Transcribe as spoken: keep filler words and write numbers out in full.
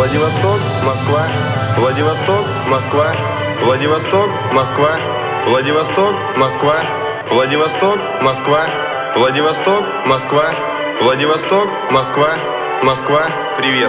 Владивосток, Москва, Владивосток, Москва, Владивосток, Москва, Владивосток, Москва, Владивосток, Москва, Владивосток, Москва, Владивосток, Москва, Москва, привет.